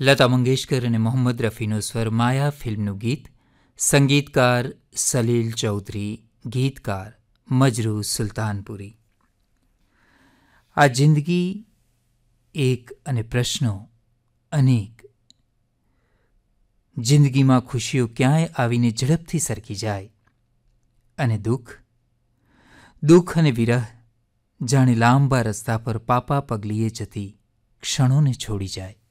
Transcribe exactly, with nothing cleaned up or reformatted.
લતા મંગેશકર અને મોહમ્મદ રફીનો સ્વર, માયા ફિલ્મનું ગીત, સંગીતકાર સલીલ ચૌધરી, ગીતકાર મજરૂ સુલતાનપુરી. આ જિંદગી એક અને પ્રશ્નો અનેક. જિંદગીમાં ખુશીઓ ક્યાંય આવીને ઝડપથી સરકી જાય, અને દુઃખ દુઃખ અને વિરહ જાણે લાંબા રસ્તા પર પાપા પગલીએ જતી ક્ષણોને છોડી જાય.